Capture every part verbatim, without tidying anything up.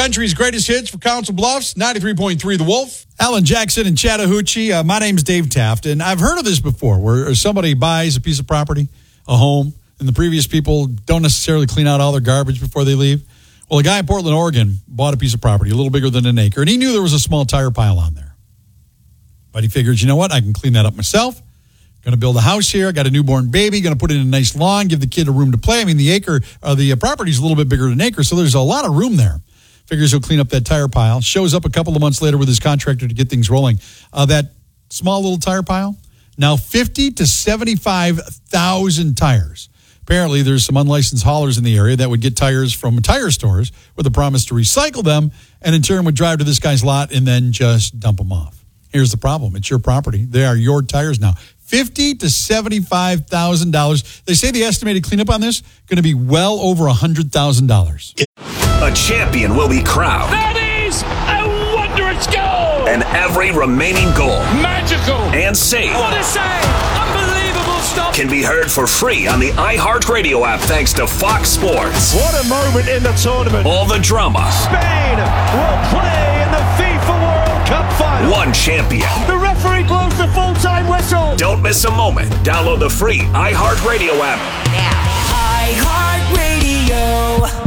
Country's greatest hits for Council Bluffs, ninety-three point three The Wolf. Alan Jackson in Chattahoochee. Uh, my name's Dave Taft, and I've heard of this before, where somebody buys a piece of property, a home, and the previous people don't necessarily clean out all their garbage before they leave. Well, a guy in Portland, Oregon, bought a piece of property, a little bigger than an acre, and he knew there was a small tire pile on there. But he figured, you know what, I can clean that up myself. Going to build a house here. I got a newborn baby. Going to put in a nice lawn, give the kid a room to play. I mean, the acre, uh, the uh, property's a little bit bigger than an acre, so there's a lot of room there. Figures he'll clean up that tire pile. Shows up a couple of months later with his contractor to get things rolling. Uh, that small little tire pile, now fifty to seventy-five thousand tires. Apparently, there's some unlicensed haulers in the area that would get tires from tire stores with a promise to recycle them, and in turn would drive to this guy's lot and then just dump them off. Here's the problem. It's your property. They are your tires now. fifty to seventy-five thousand dollars. They say the estimated cleanup on this going to be well over one hundred thousand dollars. A champion will be crowned. That is a wondrous goal. And every remaining goal. Magical. And save. What a save. Unbelievable stop. Can be heard for free on the iHeartRadio app thanks to Fox Sports. What a moment in the tournament. All the drama. Spain will play in the FIFA World Cup final. One champion. The referee blows the full-time whistle. Don't miss a moment. Download the free iHeartRadio app now. iHeartRadio.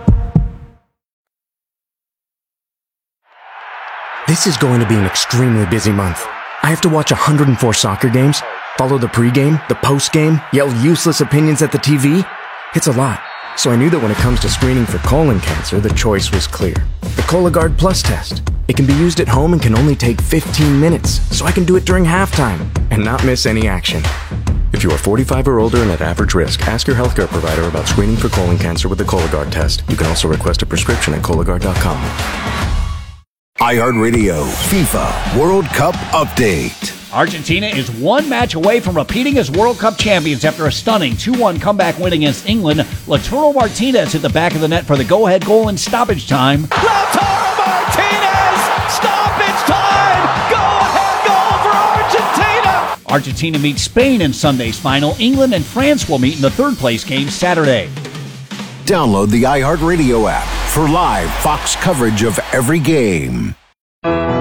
This is going to be an extremely busy month. I have to watch one hundred four soccer games, follow the pregame, the postgame, yell useless opinions at the T V. It's a lot. So I knew that when it comes to screening for colon cancer, the choice was clear. The Cologuard Plus test. It can be used at home and can only take fifteen minutes, so I can do it during halftime and not miss any action. If you are forty-five or older and at average risk, ask your healthcare provider about screening for colon cancer with the Cologuard test. You can also request a prescription at Cologuard dot com. iHeartRadio FIFA World Cup Update. Argentina is one match away from repeating as World Cup champions after a stunning two one comeback win against England. Lautaro Martinez hit the back of the net for the go-ahead goal in stoppage time. Lautaro Martinez! Stoppage time! Go-ahead goal for Argentina! Argentina meets Spain in Sunday's final. England and France will meet in the third-place game Saturday. Download the iHeartRadio app for live Fox coverage of every game.